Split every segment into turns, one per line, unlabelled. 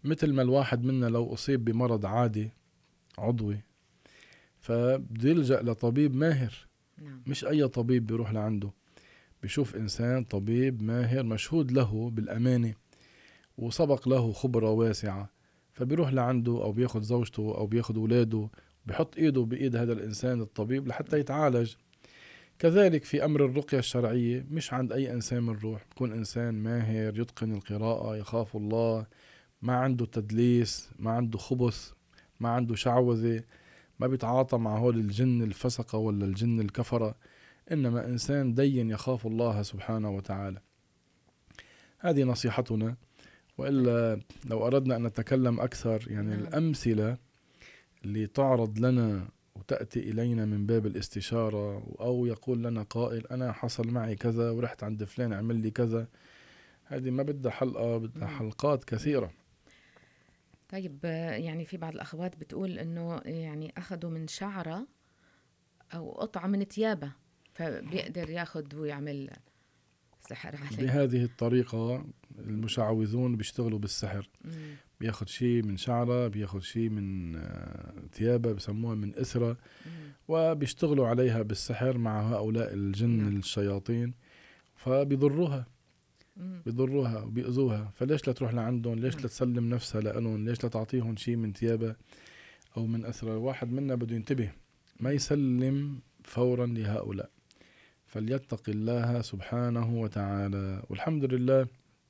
مثل ما الواحد منا لو أصيب بمرض عادي عضوي فبده يلجأ لطبيب ماهر،
نعم.
مش أي طبيب بيروح لعنده، بيشوف إنسان طبيب ماهر مشهود له بالأمانة وسبق له خبرة واسعة، فبيروح لعنده أو بياخد زوجته أو بياخد أولاده، بيحط إيده بإيد هذا الإنسان الطبيب لحتى يتعالج. كذلك في أمر الرقية الشرعية مش عند أي إنسان منروح، بكون إنسان ماهر يتقن القراءة يخاف الله، ما عنده تدليس، ما عنده خبث، ما عنده شعوذة، ما بيتعاطى مع هول الجن الفسقة ولا الجن الكفرة، إنما إنسان دين يخاف الله سبحانه وتعالى. هذه نصيحتنا.
طيب.
وإلا لو أردنا أن نتكلم أكثر، يعني
نعم.
الأمثلة اللي تعرض لنا وتأتي إلينا من باب الاستشارة، أو يقول لنا قائل أنا حصل معي كذا ورحت عند فلان عمل لي كذا، هذه ما بدها حلقة، بدها
مم.
حلقات
نعم.
كثيرة.
طيب، يعني في بعض الأخوات بتقول إنه يعني أخذوا من شعرة أو قطعة من ثيابها فبيقدر ياخد ويعمل سحر عليه.
بهذه الطريقة المشعوذون بيشتغلوا بالسحر،
مم.
بياخد شيء من شعره، بياخد شيء من ثيابه، بسموها من إثرة،
مم.
وبيشتغلوا عليها بالسحر مع هؤلاء الجن
نعم.
الشياطين، فبيضروها،
مم.
بيضروها وبيأذوها. فليش لا تروح لعندهم؟ ليش
نعم.
لا تسلم نفسها لألهم؟ ليش لا تعطيهم شيء من ثيابها أو من أثرها؟ الواحد منا بده ينتبه، ما
مم.
يسلم فورا لهؤلاء، فليتق الله سبحانه وتعالى. والحمد لله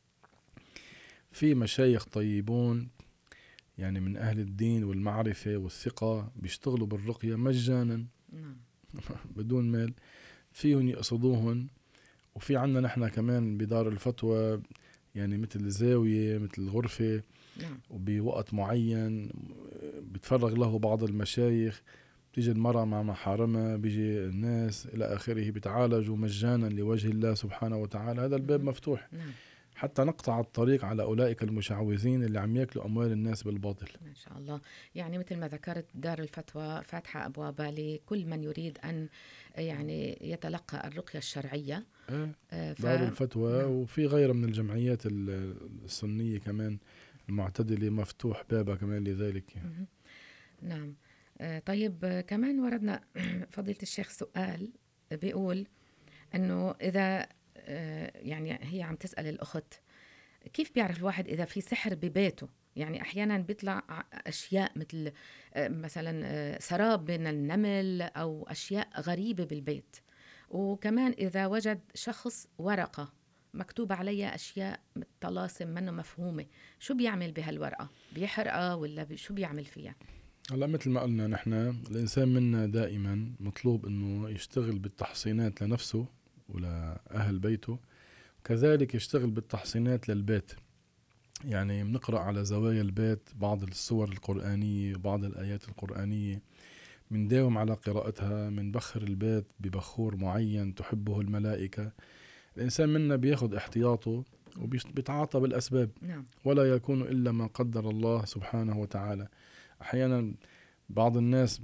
في مشايخ طيبون يعني من أهل الدين والمعرفة والثقة بيشتغلوا بالرقية مجانا
نعم.
بدون مال، فيهم يقصدوهن. وفي عنا نحن كمان بدار الفتوى يعني مثل زاوية مثل غرفة،
نعم.
وبوقت معين بتفرغ له بعض المشايخ، بتيجي المرأة مع محارمها، بيجي الناس إلى آخره، بتعالجوا مجانا لوجه الله سبحانه وتعالى. هذا الباب
مهم.
مفتوح
نعم.
حتى نقطع الطريق على أولئك المشعوذين اللي عم يأكلوا أموال الناس بالباطل.
ما شاء الله. يعني مثل ما ذكرت دار الفتوى فاتحة أبوابها لكل من يريد أن يعني يتلقى الرقية الشرعية.
إيه،
آه، ف
دار الفتوى
نعم.
وفي غيرها من الجمعيات السنية كمان المعتدلة مفتوح بابها كمان لذلك يعني.
مهم. نعم. طيب، كمان وردنا فضيلة الشيخ سؤال بيقول أنه إذا يعني هي عم تسأل الأخت كيف بيعرف الواحد إذا في سحر ببيته؟ يعني أحيانا بيطلع أشياء مثل مثلا سراب من النمل أو أشياء غريبة بالبيت. وكمان إذا وجد شخص ورقة مكتوب عليها أشياء طلاسم منه مفهومة، شو بيعمل بهالورقة؟ بيحرقها ولا شو بيعمل فيها؟
هلا مثل ما قلنا نحن الإنسان منا دائما مطلوب إنه يشتغل بالتحصينات لنفسه ولأهل بيته، كذلك يشتغل بالتحصينات للبيت. يعني بنقرأ على زوايا البيت بعض السور القرآنية وبعض الآيات القرآنية، منداوم على قراءتها، من بخر البيت ببخور معين تحبه الملائكة. الإنسان منا بياخد احتياطه وبيتعاطى بالأسباب،
نعم.
ولا يكون إلا ما قدر الله سبحانه وتعالى. أحيانا بعض الناس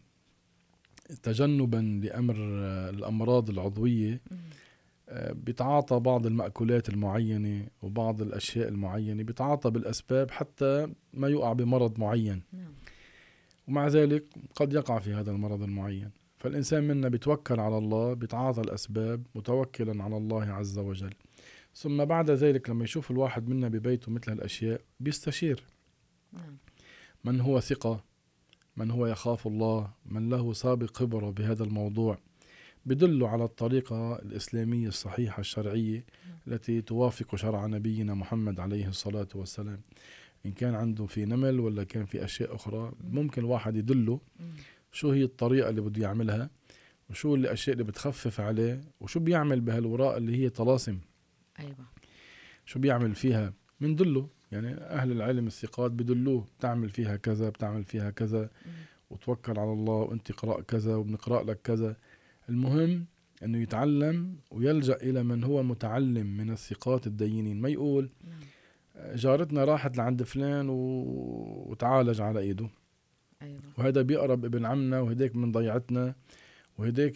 تجنبا لأمر الأمراض العضوية
مم.
بيتعاطى بعض المأكولات المعينة وبعض الأشياء المعينة، بيتعاطى بالأسباب حتى ما يقع بمرض معين،
نعم.
ومع ذلك قد يقع في هذا المرض المعين. فالإنسان منا بيتوكل على الله، بيتعاطى الأسباب متوكلا على الله عز وجل. ثم بعد ذلك لما يشوف الواحد منا ببيته مثل هالأشياء بيستشير
نعم.
من هو ثقة، من هو يخاف الله، من له سابق خبرة بهذا الموضوع، بدله على الطريقة الإسلامية الصحيحة الشرعية
نعم.
التي توافق شرع نبينا محمد عليه الصلاة والسلام. إن كان عنده في نمل ولا كان في أشياء أخرى،
مم.
ممكن الواحد يدله
مم.
شو هي الطريقة اللي بده يعملها، وشو الأشياء اللي بتخفف عليه، وشو بيعمل بهالوراء اللي هي طلاسم،
أيوة.
شو بيعمل فيها. من دله يعني أهل العلم الثقات بدلوه، بتعمل فيها كذا، بتعمل فيها كذا،
مم.
وتوكل على الله وانت قرأ كذا وبنقرأ لك كذا. المهم أنه يتعلم ويلجأ إلى من هو متعلم من الثقات الدينين. ما يقول
نعم.
جارتنا راحت لعند فلان وتعالج على إيده،
أيوة.
وهذا بيقرب ابن عمنا، وهديك من ضيعتنا، وهديك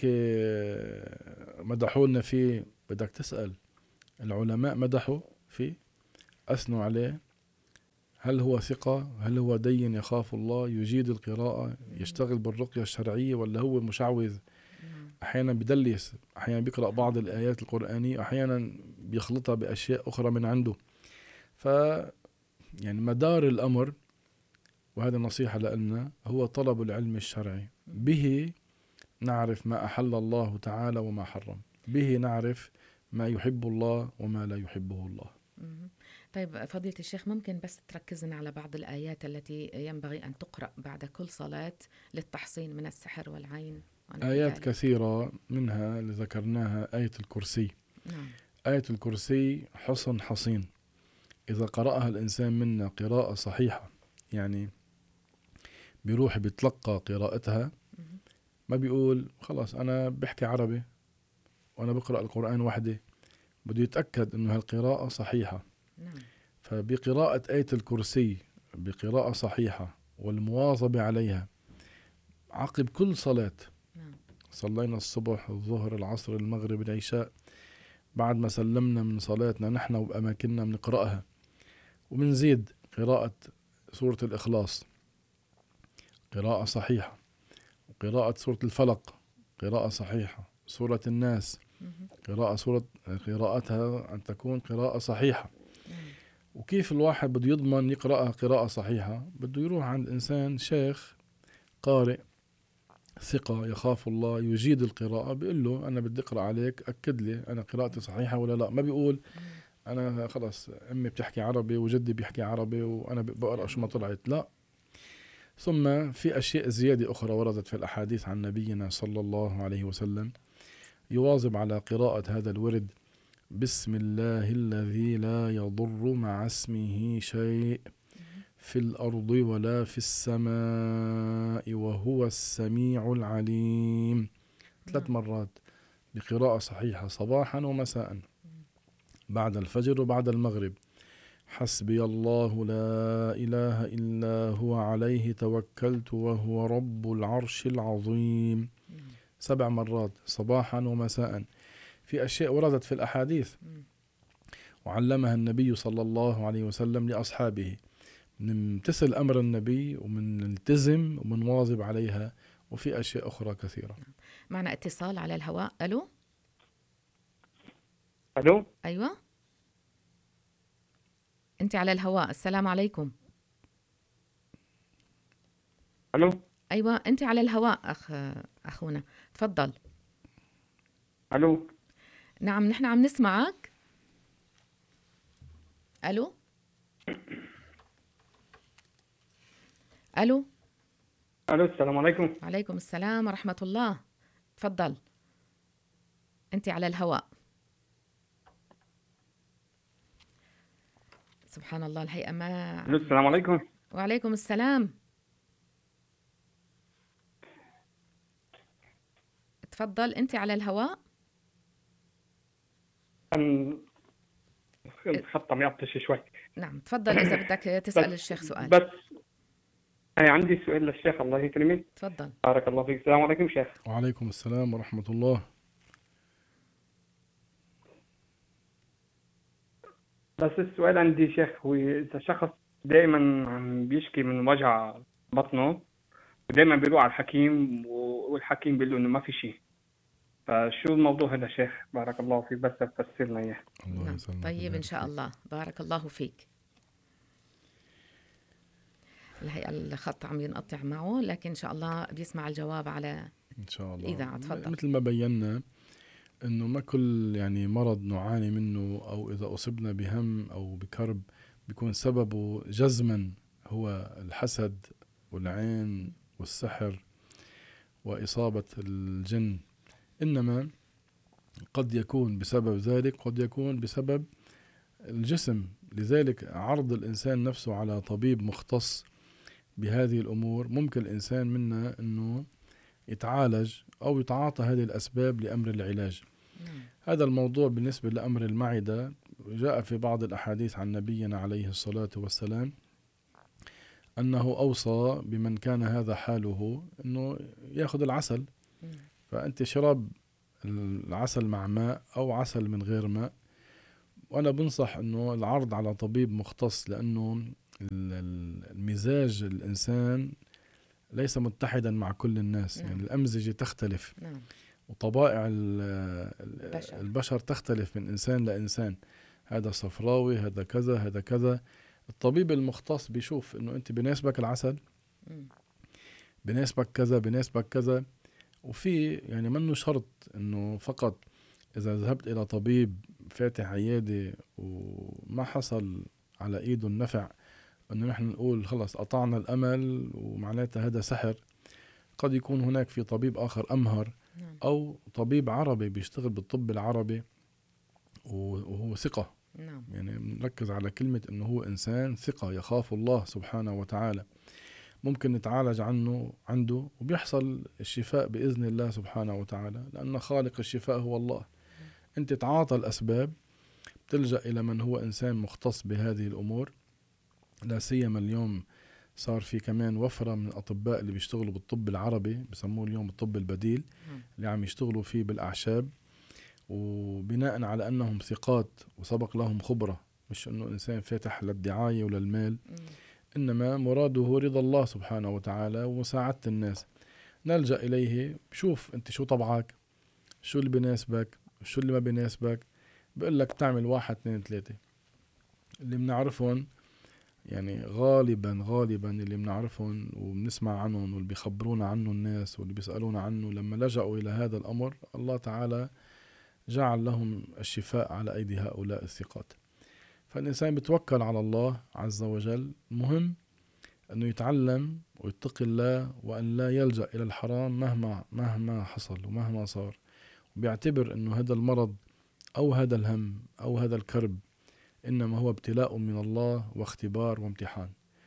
مدحولنا فيه. بدك تسأل العلماء مدحوا فيه، أثنوا عليه، هل هو ثقة؟ هل هو دين يخاف الله يجيد القراءة يشتغل بالرقية الشرعية، ولا هو مشعوذ
نعم.
أحيانا بدلس، أحيانا بيقرأ بعض الآيات القرآنية، أحيانا بيخلطها بأشياء أخرى من عنده. ف يعني مدار الأمر، وهذا نصيحة لنا، هو طلب العلم الشرعي. به نعرف ما أحل الله تعالى وما حرم، به نعرف ما يحب الله وما لا يحبه الله.
مهم. طيب فضيلة الشيخ، ممكن بس تركزنا على بعض الآيات التي ينبغي أن تقرأ بعد كل صلاة للتحصين من السحر والعين ونحو
آيات
ذلك؟
كثيرة، منها اللي ذكرناها آية الكرسي.
نعم.
آية الكرسي حصن حصين، إذا قرأها الإنسان منا قراءة صحيحة، يعني بيروح بيتلقى قراءتها،
مهم.
ما بيقول خلاص أنا بحكي عربي وأنا بقرأ القرآن وحدي، بده يتأكد أنه هالقراءة صحيحة.
نعم.
فبقراءة آية الكرسي بقراءة صحيحة والمواظبة عليها عقب كل صلاة،
نعم.
صلينا الصبح الظهر العصر المغرب العشاء، بعد ما سلمنا من صلاتنا نحن وبأماكننا بنقرأها، وبنزيد قراءة سورة الإخلاص قراءة صحيحة، وقراءة سورة الفلق قراءة صحيحة، سورة الناس
مهم.
قراءتها أن تكون قراءة صحيحة.
نعم.
وكيف الواحد بده يضمن يقرأها قراءة صحيحة؟ بده يروح عند إنسان شيخ قارئ ثقة يخاف الله يجيد القراءة، بيقول له أنا بدي أقرأ عليك، أكد لي أنا قراءتي صحيحة ولا لا. ما بيقول أنا خلص أمي بتحكي عربي وجدي بيحكي عربي وأنا بقرأ شو ما طلعت، لا. ثم في أشياء زيادة أخرى وردت في الأحاديث عن نبينا صلى الله عليه وسلم، يواظب على قراءة هذا الورد: بسم الله الذي لا يضر مع اسمه شيء في الأرض ولا في السماء وهو السميع العليم، 3 مرات بقراءة صحيحة صباحا ومساء، بعد الفجر وبعد المغرب. حسبي الله لا إله إلا هو عليه توكلت وهو رب العرش العظيم، 7 مرات صباحا ومساء. في أشياء وردت في الأحاديث وعلمها النبي صلى الله عليه وسلم لأصحابه، نمتثل أمر النبي ومنلتزم ومنواظب عليها. وفي أشياء أخرى كثيرة.
معنا اتصال على الهواء. ألو.
الو.
أيوة، أنت على الهواء. السلام عليكم.
الو.
أيوة، أنت على الهواء أخونا، تفضل.
الو.
نعم، نحن عم نسمعك. ألو. ألو.
الو، السلام عليكم.
وعليكم السلام ورحمة الله. تفضل، أنت على الهواء. سبحان الله، الهيئة ما.
الو، السلام عليكم.
وعليكم السلام. تفضل، أنت على الهواء.
الخط عم يعطش شوي.
نعم، تفضل إذا بدك تسأل الشيخ سؤال.
بس أنا عندي سؤال للشيخ، الله يكرمك.
تفضل.
بارك الله فيك. السلام عليكم شيخ.
وعليكم السلام ورحمة الله.
بس السؤال عندي شيخ، هو إذا شخص دائما عم بيشكي من وجع بطنه ودائما بيروح على الحكيم والحكيم بيقول له إنه ما في شيء، فشو الموضوع هذا شيخ؟ بارك الله فيك، بس تفسر لنا إياه.
الله
نعم.
يسلمك
طيب،
ويبارك
إن شاء
فيك.
الله. بارك الله فيك. الهيئة الخط عم ينقطع معه، لكن إن شاء الله بيسمع الجواب على
إن شاء الله.
الإذاعة. تفضل.
مثل ما بينا إنه ما كل يعني مرض نعاني منه أو إذا أصبنا بهم أو بكرب بيكون سببه جزما هو الحسد والعين والسحر وإصابة الجن، إنما قد يكون بسبب ذلك، قد يكون بسبب الجسم. لذلك عرض الإنسان نفسه على طبيب مختص بهذه الأمور، ممكن الإنسان منا أنه يتعالج أو يتعاطى هذه الأسباب لأمر العلاج. هذا الموضوع بالنسبة لأمر المعدة جاء في بعض الأحاديث عن نبينا عليه الصلاة والسلام أنه أوصى بمن كان هذا حاله أنه يأخذ العسل. فأنت شرب العسل مع ماء أو عسل من غير ماء، وأنا بنصح أنه العرض على طبيب مختص، لأنه مزاج الإنسان ليس متحدا مع كل الناس.
نعم.
يعني الأمزجة تختلف،
نعم.
وطبائع
بشر.
البشر تختلف من إنسان لإنسان. هذا صفراوي، هذا كذا، هذا كذا. الطبيب المختص بيشوف إنه أنت بيناسبك العسل،
مم.
بيناسبك كذا، بيناسبك كذا. وفي يعني منه شرط إنه فقط إذا ذهبت إلى طبيب فاتح عيادة وما حصل على إيده النفع إنه نحن نقول خلص قطعنا الأمل ومعناتها هذا سحر. قد يكون هناك في طبيب آخر أمهر،
نعم.
أو طبيب عربي بيشتغل بالطب العربي وهو ثقة.
نعم.
يعني نركز على كلمة إنه هو إنسان ثقة يخاف الله سبحانه وتعالى. ممكن نتعالج عنده وبيحصل الشفاء بإذن الله سبحانه وتعالى، لأن خالق الشفاء هو الله. أنت تعاطى الأسباب، تلجأ إلى من هو إنسان مختص بهذه الأمور. لا سيما اليوم صار في كمان وفرة من الأطباء اللي بيشتغلوا بالطب العربي، بسموه اليوم الطب البديل، اللي عم يشتغلوا فيه بالأعشاب، وبناء على أنهم ثقات وسبق لهم خبرة، مش أنه إنسان فاتح للدعاية وللمال، إنما مراده رضا الله سبحانه وتعالى ومساعدة الناس. نلجأ إليه، بشوف أنت شو طبعك، شو اللي بيناسبك، شو اللي ما بيناسبك، بقول لك تعمل 1 2 3. اللي بنعرفهم يعني غالبا اللي بنعرفهم وبنسمع عنهم واللي بيخبرونا عنه الناس واللي بيسألونا عنه، لما لجأوا إلى هذا الأمر الله تعالى جعل لهم الشفاء على أيدي هؤلاء الثقات. فالإنسان بيتوكل على الله عز وجل. مهم أنه يتعلم ويتقي الله، وأن لا يلجأ إلى الحرام مهما حصل ومهما صار، وبيعتبر أنه هذا المرض أو هذا الهم أو هذا الكرب إنما هو ابتلاء من الله واختبار وامتحان.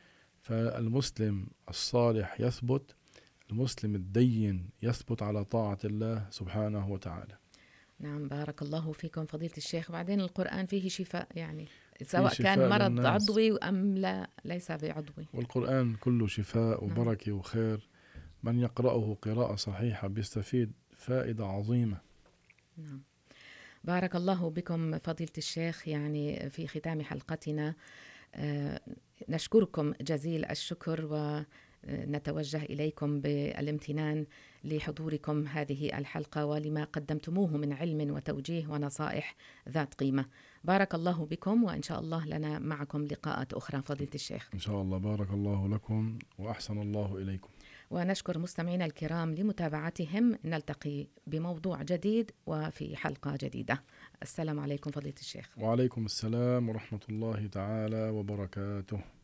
فالمسلم الصالح يثبت، المسلم الدين يثبت على طاعة الله سبحانه وتعالى.
نعم، بارك الله فيكم فضيلة الشيخ. وبعدين القرآن فيه شفاء، يعني سواء
شفاء
كان مرض
للناس.
عضوي أم لا ليس بعضوي.
والقرآن كله شفاء وبركة وخير. من يقرأه قراءة صحيحة بيستفيد فائدة عظيمة.
نعم، بارك الله بكم فضيلة الشيخ. يعني في ختام حلقتنا نشكركم جزيل الشكر، ونتوجه إليكم بالامتنان لحضوركم هذه الحلقة ولما قدمتموه من علم وتوجيه ونصائح ذات قيمة. بارك الله بكم، وإن شاء الله لنا معكم لقاءات أخرى فضيلة الشيخ.
إن شاء الله. بارك الله لكم وأحسن الله إليكم.
ونشكر مستمعينا الكرام لمتابعتهم. نلتقي بموضوع جديد وفي حلقة جديدة. السلام عليكم فضيلة الشيخ.
وعليكم السلام ورحمة الله تعالى وبركاته.